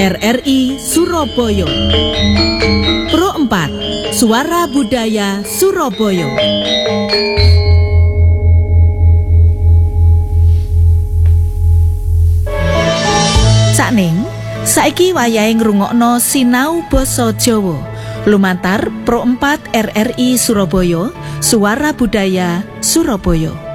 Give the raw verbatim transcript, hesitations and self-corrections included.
R R I Surabaya. Pro empat, Suara Budaya Surabaya. Sakning, saiki wayahe ngrungokno sinau basa Jawa. Lumantar Pro empat R R I Surabaya, Suara Budaya Surabaya.